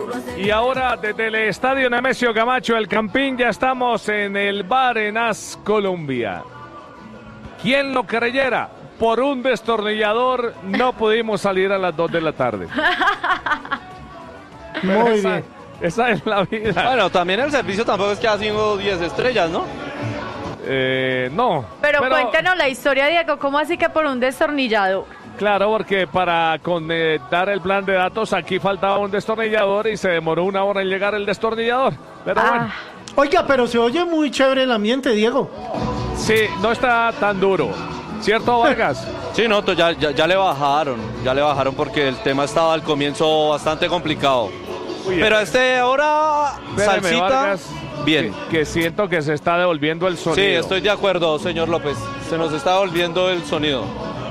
Y ahora desde el Estadio Nemesio Camacho, el Campín, ya estamos en el bar en As Colombia. ¿Quién lo creyera? Por un destornillador no pudimos salir a las 2 de la tarde. Muy bien. Esa es la vida. Bueno, también el servicio tampoco es que ha sido 10 estrellas, ¿no? No. Pero cuéntenos la historia, Diego. ¿Cómo así que por un destornillador? Claro, porque para conectar el plan de datos aquí faltaba un destornillador y se demoró 1 hora en llegar el destornillador. Pero bueno. Oiga, pero se oye muy chévere el ambiente, Diego. Sí, no está tan duro. ¿Cierto, Vargas? Sí, no, ya le bajaron porque el tema estaba al comienzo bastante complicado. Pero ahora, Espéreme, salsita, Vargas, bien. Que siento que se está devolviendo el sonido. Sí, estoy de acuerdo, señor López. Se nos está devolviendo el sonido.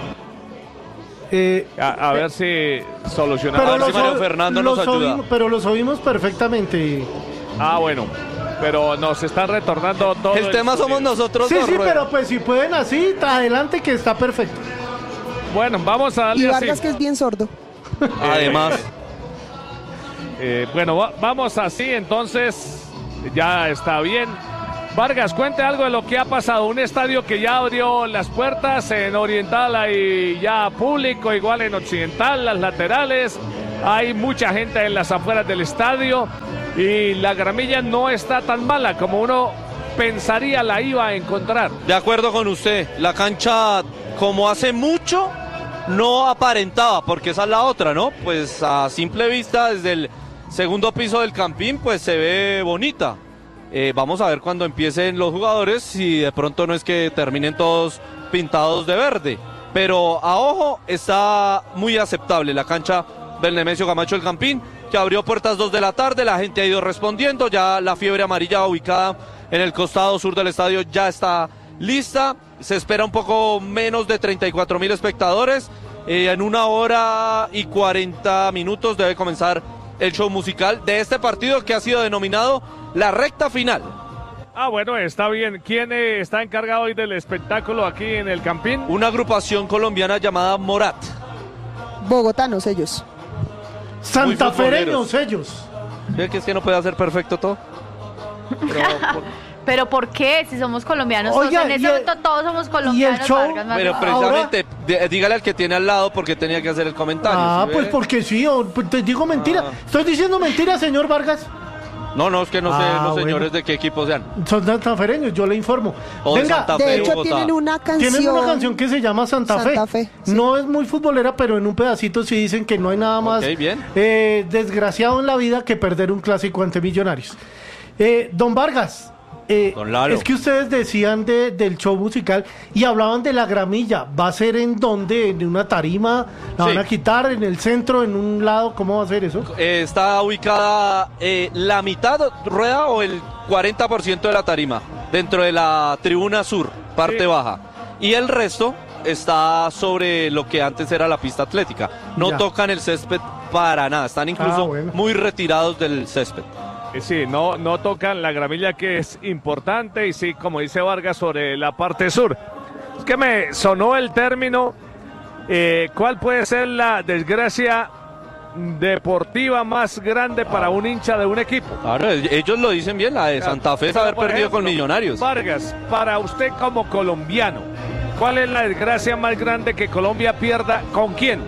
A ver si solucionamos. A ver si Mario Fernando nos ayuda. Pero los oímos perfectamente. Bueno. Pero nos están retornando todo. El tema somos nosotros. Sí, pero pues si pueden así, adelante que está perfecto. Bueno, vamos a darle Y Vargas así. que es bien sordo. Además. Bueno, vamos así, entonces ya está bien. Vargas, cuente algo de lo que ha pasado. Un estadio que ya abrió las puertas en Oriental, hay ya público, igual en Occidental, las laterales. Hay mucha gente en las afueras del estadio y la gramilla no está tan mala como uno pensaría la iba a encontrar. De acuerdo con usted, la cancha como hace mucho no aparentaba, porque esa es la otra, ¿no? Pues a simple vista desde el segundo piso del Campín pues se ve bonita. Vamos a ver cuando empiecen los jugadores si de pronto no es que terminen todos pintados de verde, pero a ojo está muy aceptable la cancha del Nemesio Camacho del Campín, que abrió puertas 2 de la tarde, la gente ha ido respondiendo, ya la fiebre amarilla ubicada en el costado sur del estadio ya está lista, se espera un poco menos de 34,000 espectadores, en 1 hora y 40 minutos debe comenzar el show musical de este partido que ha sido denominado la recta final. Bueno, está bien. ¿Quién está encargado hoy del espectáculo aquí en el Campín? Una agrupación colombiana llamada Morat. Bogotanos ellos. Santafereños ellos. ¿Ve que es que no puede hacer perfecto todo? ¿Pero por qué? Si somos colombianos, Oiga, en ese momento todos somos colombianos. ¿y el show? Vargas, más Pero bien. precisamente, dígale al que tiene al lado porque tenía que hacer el comentario. ¿Sí Pues ve? porque sí, te digo mentira. Estoy diciendo mentira, señor Vargas. No, es que no sé los bueno. señores de qué equipo sean. Son santafereños, yo le informo. O de Venga, Santa Fe, De hecho, Bogotá. tienen una canción que se llama Santa Fe. Sí. No es muy futbolera, pero en un pedacito sí dicen que no hay nada más Ok, bien. desgraciado en la vida que perder un clásico ante Millonarios. Don Vargas, Don Lalo. es que ustedes decían del show musical y hablaban de la gramilla. ¿Va a ser en dónde? ¿En una tarima? ¿La Sí. van a quitar? ¿En el centro? ¿En un lado? ¿Cómo va a ser eso? Está ubicada la mitad rueda o el 40% de la tarima dentro de la tribuna sur, parte baja. Y el resto está sobre lo que antes era la pista atlética. No Ya. tocan el césped para nada. Están incluso bueno. muy retirados del césped. Sí, no tocan la gramilla, que es importante, y sí, como dice Vargas, sobre la parte sur. Es que me sonó el término, ¿cuál puede ser la desgracia deportiva más grande para un hincha de un equipo? Claro, ellos lo dicen bien, la de Santa Fe es haber Por perdido ejemplo, con Millonarios. Vargas, para usted como colombiano, ¿cuál es la desgracia más grande que Colombia pierda? ¿Con quién?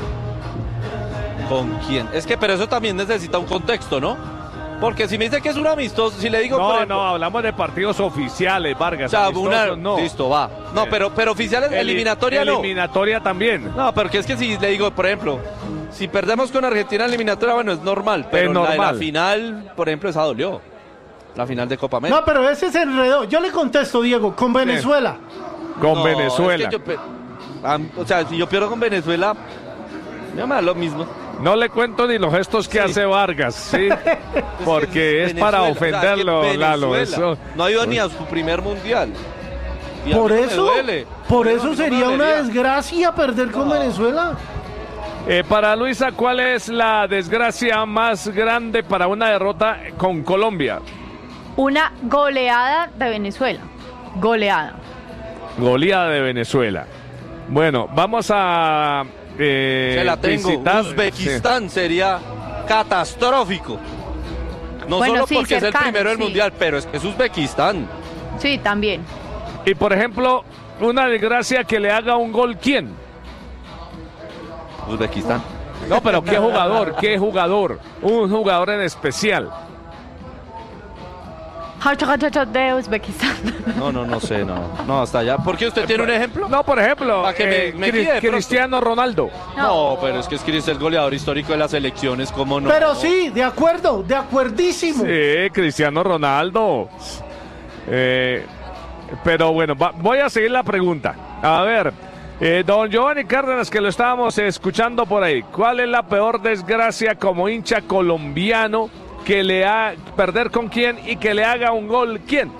¿Con quién? Es que, pero eso también necesita un contexto, ¿no? Porque si me dice que es un amistoso, si le digo... por ejemplo, No, hablamos de partidos oficiales, Vargas. o sea, amistosos, no. Listo, va. No, pero oficiales, eliminatoria no. Eliminatoria también. No, porque es que si le digo, por ejemplo, si perdemos con Argentina en eliminatoria, bueno, es normal. Pero Es la de la normal. final, por ejemplo, esa dolió. La final de Copa América. No, pero ese se enredó. Yo le contesto, Diego, con Venezuela. Con No, Venezuela. es que o sea, si yo pierdo con Venezuela, me da lo mismo. No le cuento ni los gestos que hace Vargas, ¿sí? Porque es para Venezuela, o sea, es que ofenderlo, Lalo. Venezuela Eso. no ha ido ni a su primer mundial. Y a Por mí no me eso, duele. por No, eso no me sería una dolería. desgracia perder con Venezuela. Para Luisa, ¿cuál es la desgracia más grande para una derrota con Colombia? Una goleada de Venezuela. Goleada. Goleada de Venezuela. Bueno, vamos a Se la tengo. visitar. Uzbekistán sería catastrófico. No Bueno, solo sí, porque es el cercano, primero del sí. mundial, pero es que es Uzbekistán. Sí, también. Y por ejemplo, una desgracia que le haga un gol, ¿quién? Uzbekistán. No, pero ¿qué jugador? ¿Qué jugador? Un jugador en especial. De Uzbekistán. No sé, no, hasta allá. ¿Por qué usted tiene un ejemplo? No, por ejemplo, ¿Para que me guíe de pronto? Cristiano Ronaldo. No, pero es que es el goleador histórico de las selecciones, ¿cómo no? Pero sí, de acuerdo, de acuerdísimo. Sí, Cristiano Ronaldo. Pero bueno, voy a seguir la pregunta. A ver, don Giovanni Cárdenas, que lo estábamos escuchando por ahí. ¿Cuál es la peor desgracia como hincha colombiano que le ha perder con quién y que le haga un gol quién?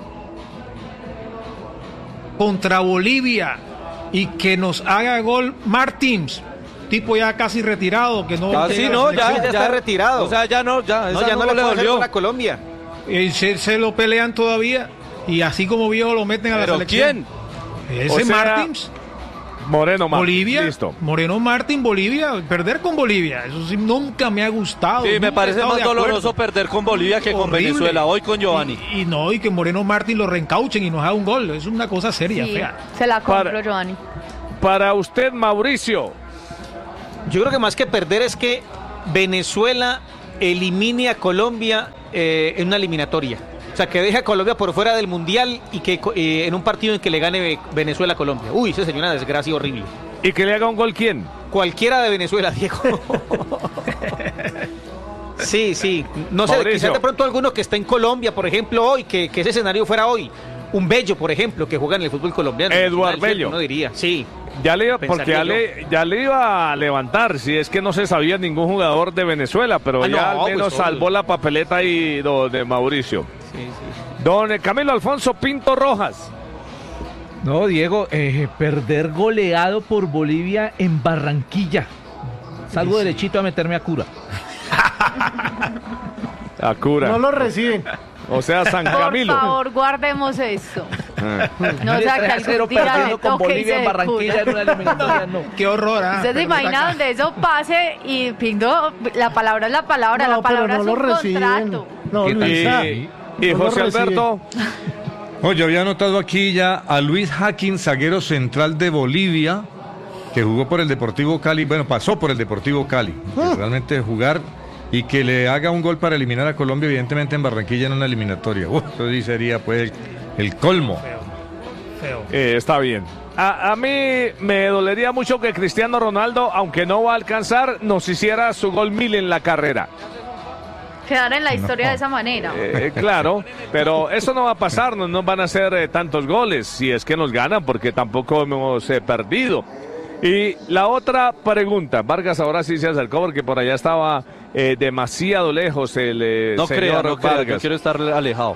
Contra Bolivia y que nos haga gol Martins, tipo ya casi retirado, que no Casi llega a no, la selección. ya está retirado. O sea, ya no No, ya no le le puede hacer dolió. gol a Colombia. Se lo pelean todavía y así como viejo lo meten a la ¿Pero selección. quién? Ese O sea, Martins, Moreno Martins. Bolivia, Listo. Moreno Martín, Bolivia, perder con Bolivia, eso sí nunca me ha gustado. Sí, me nunca he parece estado más de acuerdo. doloroso perder con Bolivia que con Horrible. Venezuela. Hoy con Giovanni. Y que Moreno Martín lo reencauchen y nos haga un gol, es una cosa seria, Sí, fea. se la compro, Para- Giovanni. Para usted, Mauricio. Yo creo que más que perder es que Venezuela elimine a Colombia en una eliminatoria. O sea, que deje a Colombia por fuera del Mundial y que en un partido en que le gane Venezuela a Colombia. Uy, esa sería una desgracia horrible. ¿Y que le haga un gol quién? Cualquiera de Venezuela, Diego. Sí. No sé, Mauricio. quizás de pronto alguno que está en Colombia, por ejemplo, hoy, que ese escenario fuera hoy. Un Bello, por ejemplo, que juega en el fútbol colombiano. Eduard Nacional, Bello. uno diría, sí. Ya le iba, porque Pensaría ya le iba a levantar, si es que no se sabía ningún jugador de Venezuela, pero Ah, ya no, al menos pues, salvó obvio. la papeleta ahí de Mauricio. Sí. Don Camilo Alfonso Pinto Rojas. No, Diego, perder goleado por Bolivia en Barranquilla. Salgo derechito a meterme a cura. A cura. No lo reciben. O sea, San Por Camilo. favor, guardemos eso. No Mire, sea que 3-0 algún día le perdiendo con toque y Bolivia se en Barranquilla cura. en una eliminatoria, no. Qué horror, ¿ah? ¿Usted se Pero imagina acá- donde eso pase y Pinto, la palabra es la palabra, No, la palabra pero no es un lo reciben. contrato? No, ¿Qué tal? Luisa. Y no lo José reciben. Alberto. No, yo había anotado aquí ya a Luis Jaquín, zaguero central de Bolivia, que jugó por el Deportivo Cali, bueno, pasó por el Deportivo Cali, que realmente jugar y que le haga un gol para eliminar a Colombia, evidentemente en Barranquilla en una eliminatoria. Eso sí sería pues el colmo. Feo. Está bien. A mí me dolería mucho que Cristiano Ronaldo, aunque no va a alcanzar, nos hiciera su gol 1000 en la carrera. Quedar en la historia de esa manera. Claro, pero eso no va a pasar, no nos van a hacer tantos goles si es que nos ganan, porque tampoco hemos perdido. Y la otra pregunta, Vargas ahora sí se acercó porque por allá estaba demasiado lejos el No crea, señor no crea, yo Vargas. quiero estar alejado.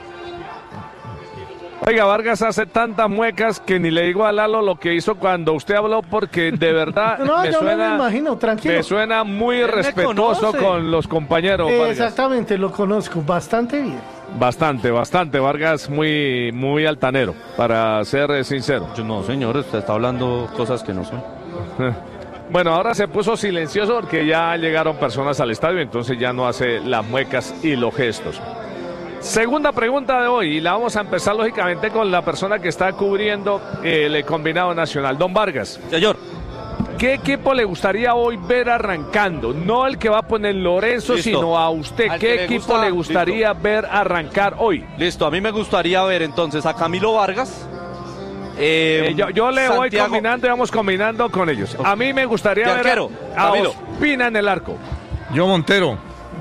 Oiga, Vargas hace tantas muecas que ni le digo a Lalo lo que hizo cuando usted habló, porque de verdad No, yo me lo imagino, tranquilo. me suena muy Él me respetuoso conoce. con los compañeros. Vargas. Exactamente, lo conozco bastante bien. Bastante, Vargas muy, muy altanero, para ser sincero. Yo no, señor, usted está hablando cosas que no son. Bueno, ahora se puso silencioso porque ya llegaron personas al estadio, entonces ya no hace las muecas y los gestos. Segunda pregunta de hoy, y la vamos a empezar lógicamente con la persona que está cubriendo el combinado nacional. Don Vargas, Señor, ¿qué equipo le gustaría hoy ver arrancando? No el que va a poner Lorenzo, Listo. sino a usted. Al que ¿Qué le equipo gusta, le gustaría ver arrancar hoy? listo, a mí me gustaría ver entonces a Camilo Vargas. Yo le voy Santiago- combinando y vamos combinando con ellos. A mí me gustaría De ver arquero, a Camilo. Ospina en el arco. Yo Montero.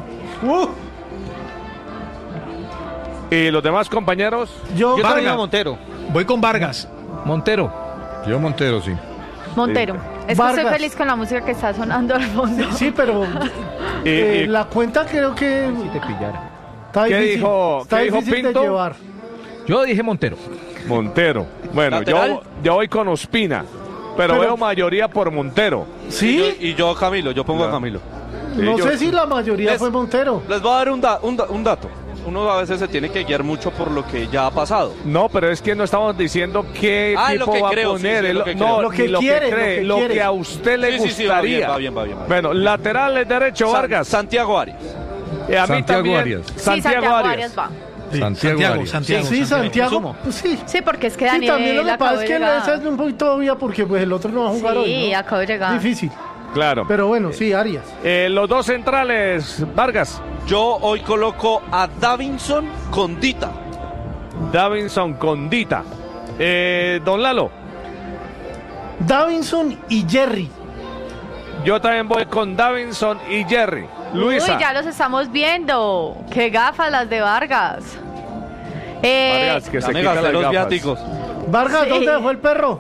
¿Y los demás compañeros? Yo, Yo también Vargas. a Montero. Voy con Vargas. Montero. Yo Montero, sí. Montero. Es que Vargas. estoy feliz con la música que está sonando al fondo. sí, pero Y- la cuenta creo que Si te pillara. está ¿Qué difícil, dijo- está qué dijo difícil Pinto? de llevar. Yo dije Montero. Montero. Bueno, ¿Lateral? yo voy con Ospina, pero veo mayoría por Montero. ¿Sí? Y yo Camilo, yo pongo a Camilo. No yo- sé si la mayoría Les- fue Montero. Les voy a dar un dato. Uno a veces se tiene que guiar mucho por lo que ya ha pasado. No, pero es que no estamos diciendo qué Ah, equipo lo que va creo, a poner. sí, sí, lo que no, creo. Lo que ni quiere, cree, lo que quiere. a usted le Sí, sí, sí, va bien, gustaría. va bien. Bueno, lateral es derecho, Vargas. Santiago Arias. A mí Santiago también. Arias. Sí, Santiago Arias. va. Sí, Santiago Arias. Sí, Santiago. Sumo. Pues sí. Sí, porque es que Sí, Daniel también lo que acabó pasa de es que llegar. esa es un poquito obvia porque pues el otro no va a jugar hoy. Sí, ¿no? acabó de llegar. Difícil. Claro. Pero bueno, sí, Arias. Los dos centrales, Vargas. Yo hoy coloco a Davinson con Dita. Davinson con Dita. Don Lalo. Davinson y Jerry. Yo también voy con Davinson y Jerry. Luisa. Uy, ya los estamos viendo. Qué gafas las de Vargas. Vargas, que Ya se me quita gasté las los gafas. viáticos. Vargas, Sí. ¿dónde dejó el perro?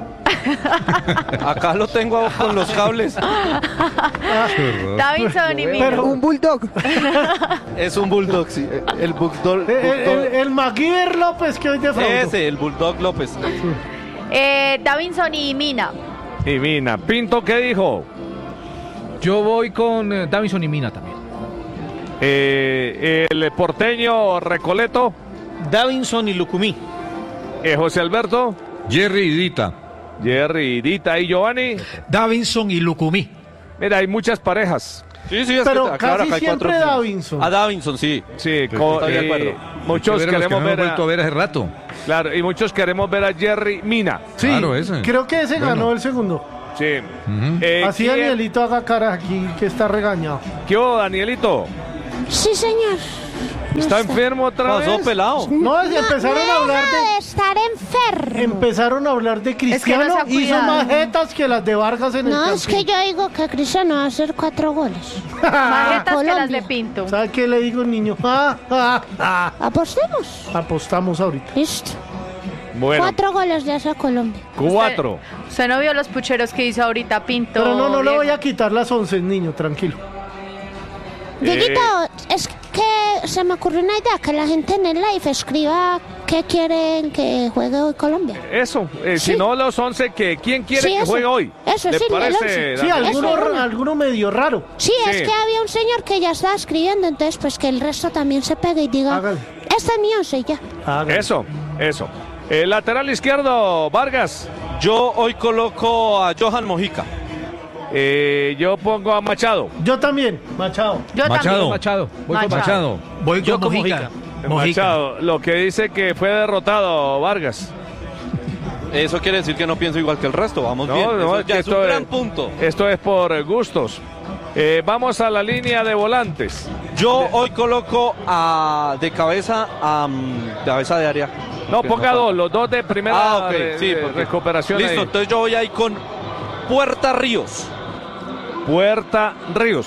Acá lo tengo con los cables. Davinson y Mina. Pero- Un bulldog. Es un bulldog, sí. El bulldog. El MacGyver López que hoy defraudó. Ese, el bulldog López. Davinson y Mina. Y Mina. Pinto, ¿qué dijo? Yo voy con Davinson y Mina también. El porteño Recoleto. Davinson y Lucumí. José Alberto. Jerry y Dita. Jerry, Dita y Giovanni. Davinson y Lucumí. Mira, hay muchas parejas. Sí, sí, es Pero que, casi acá hay siempre opciones. Davinson. A Davinson, sí. Sí, estoy de acuerdo. muchos Hay que ver a los que queremos no hemos ver vuelto a ver hace rato. claro, y muchos queremos ver a Jerry Mina. Sí, Claro, ese. creo que ese Bueno. ganó el segundo. Sí. Ujú. Así ¿quién- Danielito haga cara aquí que está regañado. ¿Qué hubo, Danielito? Sí, señor. ¿Está enfermo otra Pasó vez? pelado. No, empezaron a hablar Deja de de estar enfermo. empezaron a hablar de Cristiano. no se ha Hizo cuidado. más jetas que las de Vargas en el No, es que Campín. yo digo que Cristiano va a hacer 4 goles. Más jetas que las Colombia. de Pinto. ¿Sabe qué le digo, niño? Apostemos. Apostamos ahorita. Listo. Bueno, 4 goles de hacia Colombia. 4. Usted no vio los pucheros que hizo ahorita Pinto. Pero no le Diego. voy a quitar las 11, niño, tranquilo. Dieguito, es que se me ocurrió una idea, que la gente en el live escriba qué quieren que juegue hoy Colombia. Eso, si Sí. no los 11, ¿quién quiere Sí, que eso. juegue hoy? Eso, ¿Le sí, el parece, 11. Sí, Danielito? alguno medio raro. Sí, es Sí. que había un señor que ya estaba escribiendo, entonces pues que el resto también se pegue y diga, Hágale. este es mi 11 y ya. Hágale. Eso. El lateral izquierdo, Vargas. Yo hoy coloco a Johan Mojica. Yo pongo a Machado. Yo también, Machado. Yo Machado. Machado. Voy con Machado. Voy Yo con con Mojica. Mojica. Machado, lo que dice que fue derrotado Vargas. Eso quiere decir que no pienso igual que el resto. Vamos No, bien. no, Eso es ya que es un esto gran es- punto. Esto es por gustos. Vamos a la línea de volantes. Yo hoy coloco de cabeza de área. No, Porque ponga falta. dos, los dos de primera Ok, sí, porque- recuperación. Listo, ahí. entonces yo voy ahí con Puerta Ríos. Puerta Ríos.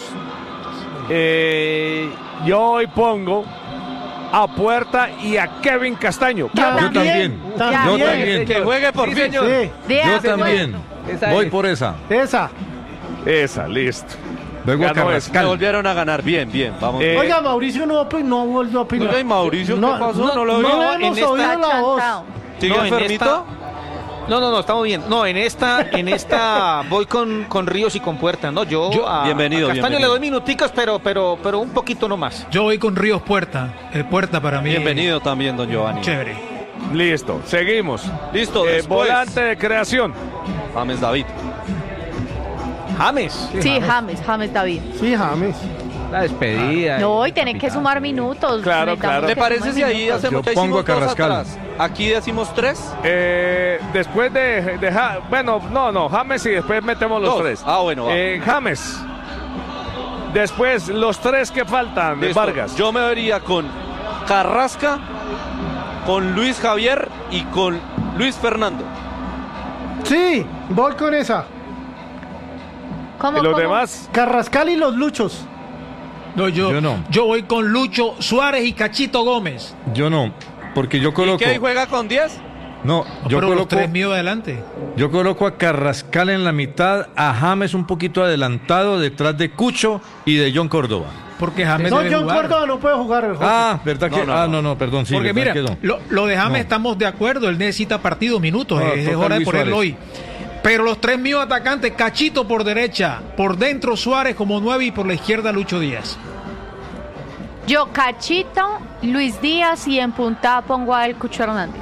Yo hoy pongo a Puerta y a Kevin Castaño. Yo también. Yo también. Que juegue por fin. Sí, Díaz, Yo también. Esa Voy es. por esa. esa. Esa, listo. Luego a Ganó esa. Me Carrascal. volvieron a ganar. Bien, bien. Vamos. Oiga, Mauricio no volvió a opinar. Oiga, ¿y Mauricio qué pasó? No lo no vi. le en hemos esta- oído la voz. Chantao. ¿Sigue No, en enfermito? No, estamos bien. No, en esta voy con Ríos y con Puerta, ¿no? Yo a Bienvenido, Castaño bienvenido. le doy minuticos, pero un poquito nomás. Yo voy con Ríos Puerta. Puerta para mí. Bienvenido también, don Giovanni. Chévere. Listo, seguimos. Listo, después. Volante de creación. James David. James. Sí, James David. Sí, James. La despedida. No, y tienen que sumar minutos. Claro, Necesitamos claro. que ¿Le parece sumen si ahí minutos. hacemos Yo ya pongo hicimos a dos Carrascal. atrás? Aquí decimos 3. Después de bueno, no, James y después metemos los Dos. 3. Ah, bueno, va. James. Después los 3 que faltan, Listo. Vargas. Yo me vería con Carrasca, con Luis Javier y con Luis Fernando. Sí, voy con esa. ¿Cómo, ¿Y los cómo? demás? Carrascal y los Luchos. No, Yo no. Yo voy con Lucho Suárez y Cachito Gómez. Yo no. Porque yo ¿Y coloco. qué juega con 10? No, yo Pero los coloco. 3 míos adelante. Yo coloco a Carrascal en la mitad, a James un poquito adelantado, detrás de Cucho y de John Córdoba. Porque James No, debe John jugar. Córdoba no puede jugar. Jorge. Ah, ¿verdad que? No, no. Perdón, sí. Porque ¿verdad mira, que no? lo de James No. estamos de acuerdo, él necesita partidos, minutos, No, es toca hora de Luis ponerlo Suárez. hoy. Pero los 3 míos atacantes, Cachito por derecha, por dentro Suárez como 9 y por la izquierda Lucho Díaz. Yo, Cachito, Luis Díaz y en punta pongo a El Cucho Hernández.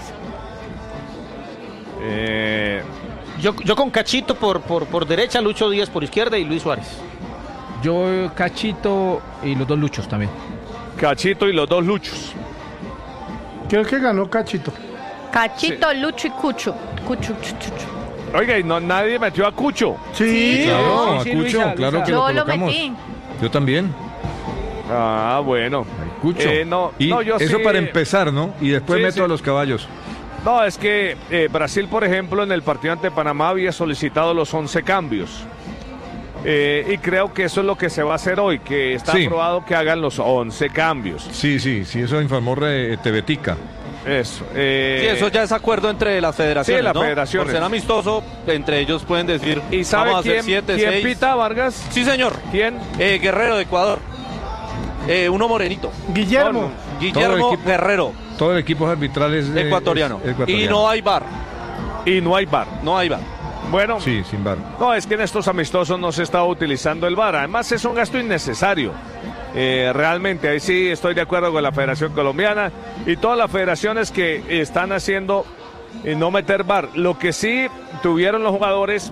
Yo con Cachito por derecha, Lucho Díaz por izquierda y Luis Suárez. Yo, Cachito y los dos Luchos también. Cachito y los dos Luchos. Creo que ganó Cachito. Cachito, Lucho y Cucho. Cucho, chucho. Oiga, y no, nadie metió a Cucho. Sí. Claro, sí, a Cucho, Luisa, claro Luisa. que Yo lo lo colocamos. metí. Yo también. Ah, bueno. Cucho. Y eso sí, para empezar, ¿no? Y después Sí, meto sí. a los caballos. No, es que Brasil, por ejemplo, en el partido ante Panamá había solicitado los 11 cambios. Y creo que eso es lo que se va a hacer hoy, que está Sí. aprobado que hagan los 11 cambios. Sí, eso informó Tebetica. Eso. Sí, eso ya es acuerdo entre las federaciones, Sí, las ¿no? federaciones. Por ser amistoso, entre ellos pueden decir, ¿Y sabe vamos a hacer quién 7, 6. pita, Vargas? Sí, señor. ¿Quién? Guerrero de Ecuador. Uno morenito. Guillermo. Guillermo Todo el equipo- Guerrero, Todo el equipo arbitral es ecuatoriano. es ecuatoriano. Y no hay VAR. Y no hay VAR. No hay VAR. Bueno, Sí, sin VAR. no, es que en estos amistosos no se está utilizando el VAR. Además, es un gasto innecesario. Realmente, ahí sí estoy de acuerdo con la Federación Colombiana y todas las federaciones que están haciendo no meter VAR. Lo que sí tuvieron los jugadores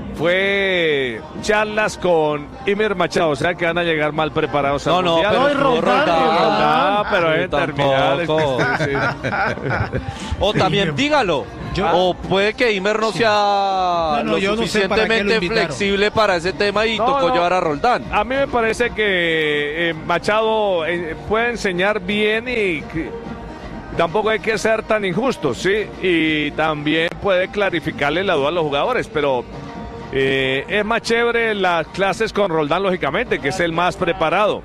fue charlas con Imer Machado, o sea que van a llegar mal preparados al No, Mundial. pero No, y estuvo Roldán, Ah, pero Yo deben terminar. tampoco. Sí. O también dígalo. O puede que Imer no sea No, lo yo no sé para qué lo suficientemente invitaron. flexible para ese tema y No, tocó no. llevar a Roldán. A mí me parece que Machado puede enseñar bien y que tampoco hay que ser tan injustos, ¿sí? Y también puede clarificarle la duda a los jugadores, pero es más chévere las clases con Roldán, lógicamente, que es el más preparado.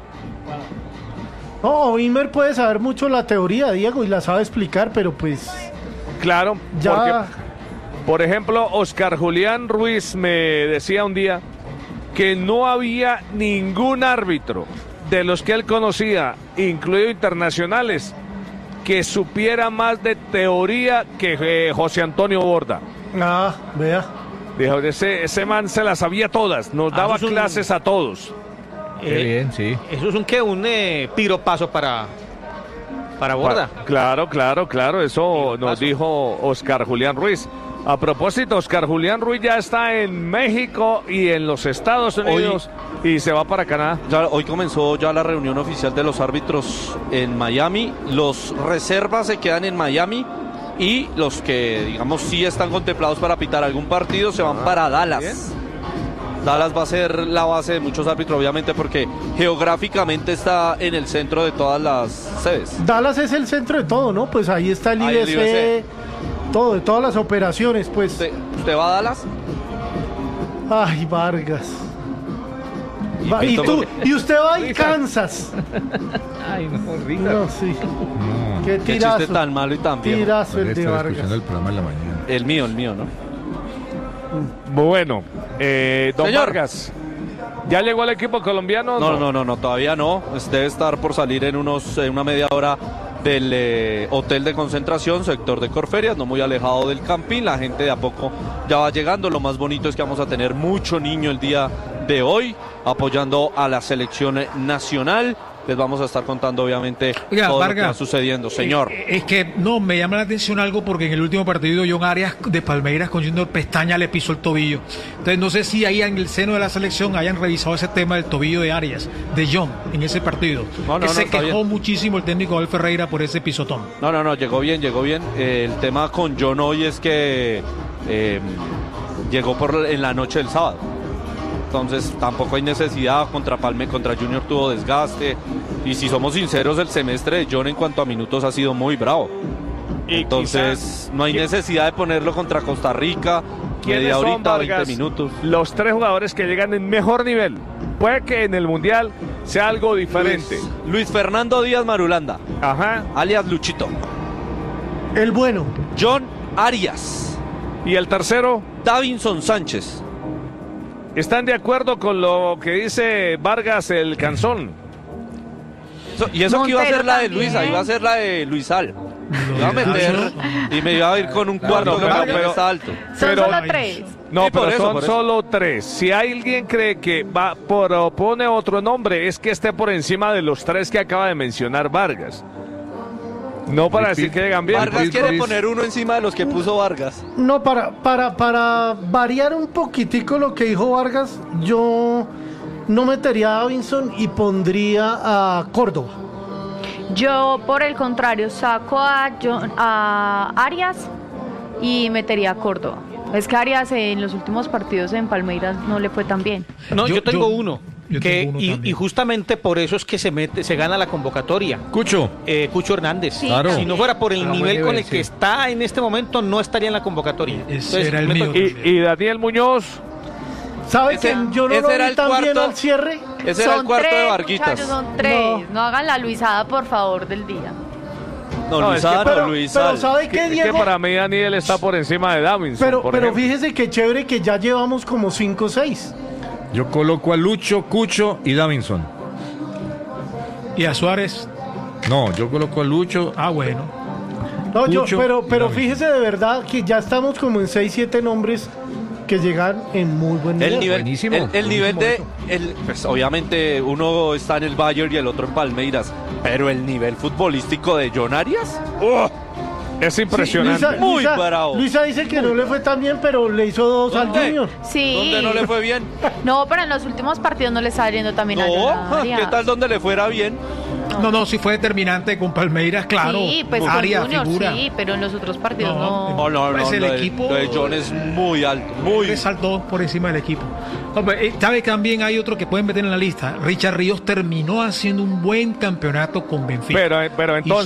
No, Inmer puede saber mucho la teoría, Diego, y la sabe explicar, pero pues Claro, ya... porque, por ejemplo, Oscar Julián Ruiz me decía un día que no había ningún árbitro de los que él conocía, incluido internacionales, que supiera más de teoría que José Antonio Borda. Ah, vea. Dijo, ese man se las sabía todas, nos daba eso es un- clases a todos. Qué bien, sí. Eso es un piropazo para Borda. Claro, eso nos dijo Oscar Julián Ruiz. A propósito, Oscar Julián Ruiz ya está en México y en los Estados Unidos y se va para Canadá. Hoy comenzó ya la reunión oficial de los árbitros en Miami. Los reservas se quedan en Miami y los que, digamos, sí están contemplados para pitar algún partido se van para Dallas. Dallas va a ser la base de muchos árbitros, obviamente, porque geográficamente está en el centro de todas las sedes. Dallas es el centro de todo, ¿no? Pues ahí está el Ahí el IBC, todo, de todas las operaciones, pues. ¿Usted va a Dallas? Ay, Vargas. Y Y Pito, tú, porque- y usted va a Kansas. Ay, no, Richard. No, sí. Qué Qué tirazo. chiste tan malo y tan viejo. Tirazo el de Estaba Vargas. escuchando el programa en la mañana. El mío, ¿no? Bueno, don Señor. Vargas, ¿ya llegó el equipo colombiano? No, todavía no. Debe estar por salir en una media hora del hotel de concentración, sector de Corferias, no muy alejado del Campín. La gente de a poco ya va llegando. Lo más bonito es que vamos a tener mucho niño el día de hoy apoyando a la selección nacional. Les vamos a estar contando, obviamente, Oiga, todo lo Vargas, que va sucediendo. Señor. Es que no, me llama la atención algo porque en el último partido John Arias de Palmeiras con Junior Pestaña le pisó el tobillo. Entonces no sé si ahí en el seno de la selección hayan revisado ese tema del tobillo de Arias, de John, en ese partido. Que se está quejó bien. muchísimo el técnico Abel Ferreira por ese pisotón. No, llegó bien. El tema con John hoy es que llegó en la noche del sábado. Entonces tampoco hay necesidad, contra Junior tuvo desgaste y si somos sinceros el semestre de John en cuanto a minutos ha sido muy bravo. Y Entonces quizás- no hay necesidad de ponerlo contra Costa Rica, ¿Quiénes media son, horita, Vargas, 20 minutos. los tres jugadores que llegan en mejor nivel? Puede que en el Mundial sea algo diferente. Luis Fernando Díaz Marulanda, Ajá. alias Luchito. El bueno. John Arias, ¿Y el tercero? Davinson Sánchez. ¿Están de acuerdo con lo que dice Vargas el Canzón? Y eso que iba a Montero ser la de también. Luisa, iba a ser la de Luisal. Me iba a meter y me iba a ir con un cuarto no, que también pero- está alto. Son Pero- solo tres. No, Sí, por pero eso, son por eso. solo tres. Si alguien cree que propone otro nombre, es que esté por encima de los tres que acaba de mencionar Vargas. No para decir que llegan bien. Vargas quiere Luis. poner uno encima de los que puso Vargas. No, para variar un poquitico lo que dijo Vargas, yo no metería a Davinson y pondría a Córdoba. Yo, por el contrario, saco a Arias y metería a Córdoba. Es que Arias en los últimos partidos en Palmeiras no le fue tan bien. No, yo tengo uno. Yo tengo uno Y justamente por eso es que se gana la convocatoria. Cucho. Cucho Hernández. Sí. Claro. Si no fuera por el nivel con el sí. que está en este momento, no estaría en la convocatoria. Ese era el mío. Y Daniel Muñoz. ¿Sabe Ese- que yo no ese lo era vi el tan bien cuarto. al cierre? Ese era el cuarto de Varguitas. Muchachos, son 3. No hagan la Luisada, por favor, del día. No, No, Luisada, es que- no, Luisal. pero ¿sabe qué, Es que Diego? para mí Daniel está por encima de Davinson. Pero por ejemplo. fíjese que chévere que ya llevamos como 5 o 6. Yo coloco a Lucho, Cucho y Davinson. Y a Suárez. No, yo coloco a Lucho. Ah, bueno. No, Cucho pero y Davinson. fíjese de verdad que ya estamos como en 6, 7 nombres que llegan en muy buen nivel. El nivel, Buenísimo, el nivel de, buenísimo pues obviamente uno está en el Bayern y el otro en Palmeiras, pero el nivel futbolístico de John Arias, ¡oh! Es impresionante. Muy bravo. Luisa dice que no le fue tan bien, pero le hizo 2 al ¿Dónde? Junior. Sí. ¿Dónde no le fue bien? No, pero en los últimos partidos no le está yendo también a No, John Arias. ¿qué tal donde le fuera bien? No, sí fue determinante con Palmeiras, claro. Sí, pues con Arias, Junior, figura. sí, pero en los otros partidos No, no. No, Pues el lo de- equipo- lo de John es muy alto, muy. Resaltó por encima del equipo. Hombre, ¿sabe que también hay otro que pueden meter en la lista? Richard Ríos terminó haciendo un buen campeonato con Benfica. Pero entonces.